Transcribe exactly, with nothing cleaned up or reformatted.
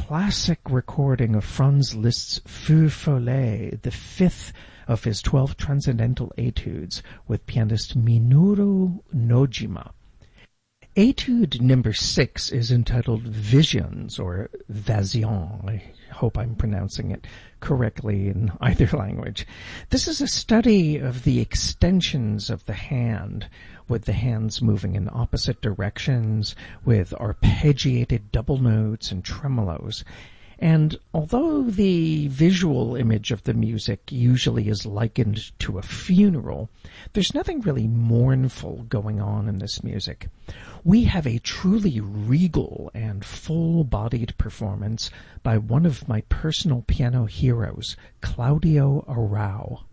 classic recording of Franz Liszt's Für Follet, the fifth of his twelve transcendental etudes, with pianist Minoru Nojima. Etude number six is entitled Visions, or Vision. I hope I'm pronouncing it correctly in either language. This is a study of the extensions of the hand, with the hands moving in opposite directions, with arpeggiated double notes and tremolos. And although the visual image of the music usually is likened to a funeral, there's nothing really mournful going on in this music. We have a truly regal and full-bodied performance by one of my personal piano heroes, Claudio Arrau.